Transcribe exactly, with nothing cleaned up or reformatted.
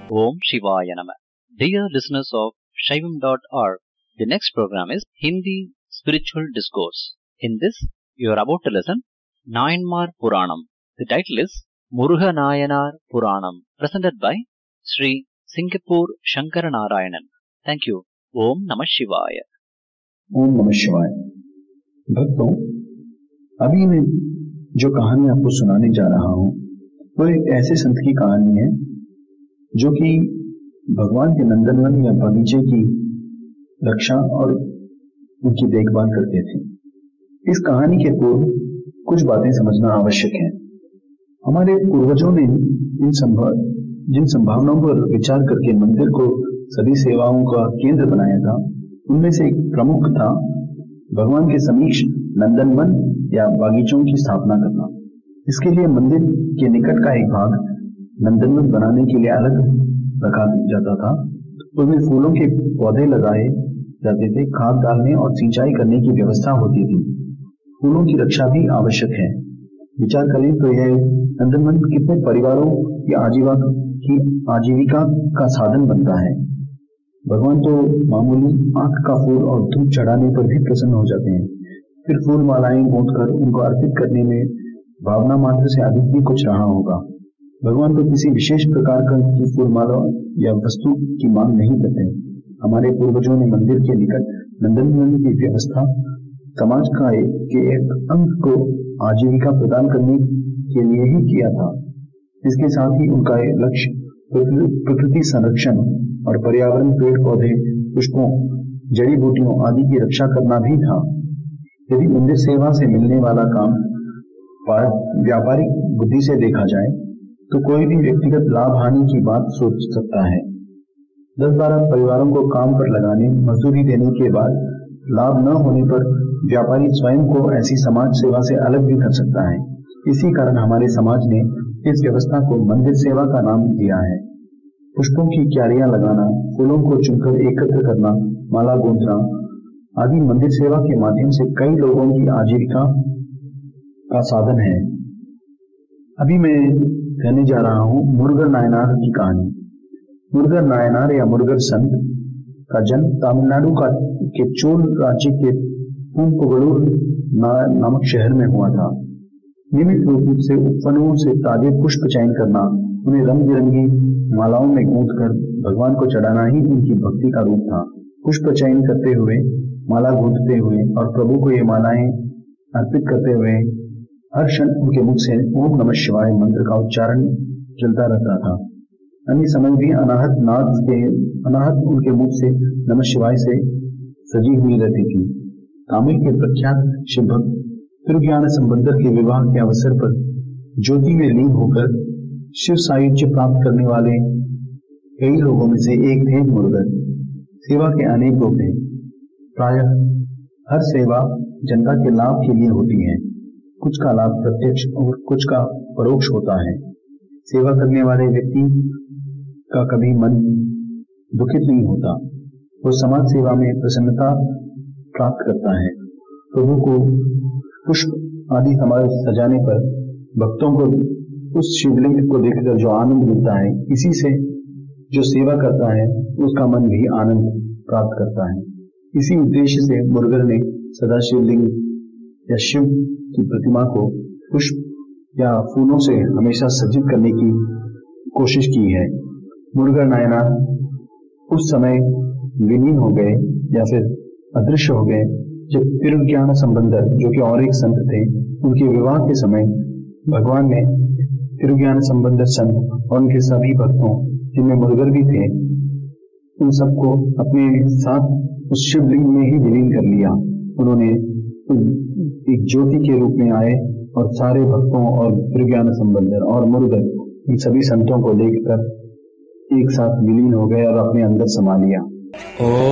Om Shivaya Nama. Dear listeners of Shaivam dot org, the next program is Hindi Spiritual Discourse. In this, you are about to listen Nayanmar Puranam. The title is Muruga Nayanar Puranam, presented by Sri Singapore Shankara Narayanan. Thank you. Om Namah Shivaya. ओम नमः शिवाय। भक्तों, अभी मैं जो कहानी आपको सुनाने जा रहा हूँ वो एक ऐसे संत की कहानी है जो कि भगवान के नंदनवन या बगीचे की रक्षा और उनकी देखभाल करते थे। इस कहानी के पूर्व कुछ बातें समझना आवश्यक है। हमारे पूर्वजों ने इन संभव जिन संभावनाओं पर विचार करके मंदिर को सभी सेवाओं का केंद्र बनाया था, उनमें से एक प्रमुख था भगवान के समीक्ष नंदनवन या बागीचों की स्थापना करना। इसके लिए मंदिर के निकट का एक भाग नंदनवन बनाने के लिए अलग रखा जाता था। उसमें फूलों के पौधे लगाए जाते थे, खाद डालने और सिंचाई करने की व्यवस्था होती थी। फूलों की रक्षा भी आवश्यक है। विचार करें तो यह नंदनवन कितने परिवारों की आजीविका की आजीविका का साधन बनता है। भगवान तो मामूली आंख का फूल और धूप चढ़ाने पर भी प्रसन्न हो जाते हैं, फिर फूल मालाएं गूंथकर उनको अर्पित करने में भावना मात्र से अधिक भी कुछ रहा होगा। भगवान तो किसी विशेष प्रकार की फूल माला या वस्तु की मांग नहीं करते। हमारे पूर्वजों ने मंदिर के निकट नंदनवन की व्यवस्था समाज का के एक अंग को आजीविका प्रदान करने के लिए ही किया था। इसके साथ ही उनका लक्ष्य प्रकृति संरक्षण और पर्यावरण, पेड़ पौधे, पुष्पों, जड़ी बूटियों आदि की रक्षा करना भी था। यदि मंदिर सेवा से मिलने वाला काम व्यापारिक बुद्धि से देखा जाए तो कोई भी व्यक्तिगत लाभ हानि की बात सोच सकता है। दस बारह परिवारों को काम पर लगाने, मजदूरी देने के बाद लाभ न होने पर व्यापारी स्वयं को ऐसी समाज सेवा से अलग भी कर सकता है। इसी कारण हमारे समाज ने इस व्यवस्था को मंदिर सेवा का नाम दिया है। पुष्पों की क्यारियां लगाना, फूलों को चुनकर एकत्र करना, माला गूंथना आदि मंदिर सेवा के माध्यम से कई लोगों की आजीविका का साधन है। अभी मैं कहने जा रहा हूं मुरुगन नायनार की कहानी। मुरुगन नायनार या मुरुगन संत का जन्म तमिलनाडु का के चोल राज्य के पूंपगलूर नामक शहर में हुआ था। नियमित रूप से उपवनों से ताजे पुष्प चयन करना, उन्हें रंग बिरंगी मालाओं में गूंथकर भगवान को चढ़ाना ही उनकी भक्ति का रूप था। पुष्प चयन करते हुए, माला गूंथते हुए और प्रभु को ये मालाएं अर्पित करते हुए हर क्षण उनके मुख से ओम नमः शिवाय मंत्र का उच्चारण चलता रहता था। अन्य समय भी अनाहत नाद के अनाहत उनके मुख से नमः शिवाय से सजी हुई रहती थी। तमिल के प्रख्यात शिव भक्त तिरुज्ञान संबंधर के विवाह के अवसर पर ज्योति में लीन होकर शिव सायुज्य प्राप्त करने वाले कई लोगों में से एक थे मुरुगन। सेवा के अनेक रूप हैं। प्रायः हर सेवा जनता के लाभ के लिए होती है। कुछ का लाभ प्रत्यक्ष और कुछ का परोक्ष होता है। सेवा करने वाले व्यक्ति का कभी मन दुखित नहीं होता। वो समाज सेवा में प्रसन्नता प्राप्त करता है। प्रभु को पुष्प आदि समाज सजाने पर भक्तों को उस शिवलिंग को देखकर जो आनंद मिलता है, इसी से जो सेवा करता है उसका मन भी आनंद प्राप्त करता है। इसी उद्देश्य से मुरुगन ने सदा शिवलिंग या शिव की प्रतिमा को पुष्प या फूलों से हमेशा सज्जित करने की कोशिश की है। मुरुगन नायनार उस समय विलीन हो गए या फिर अदृश्य हो गए जब तिरुज्ञान संबंधर, जो कि और एक संत थे, उनके विवाह के समय भगवान ने तिरुज्ञान संबंधर संत और उनके सभी भक्तों, जिनमें मुरुगन भी थे, उन सबको अपने साथ उस शिवलिंग में ही विलीन कर लिया। उन्होंने एक ज्योति के रूप में आए और सारे भक्तों और तिरुज्ञान संबंधर और मुरुगन, इन सभी संतों को देखकर एक साथ विलीन हो गए और अपने अंदर समा लिया।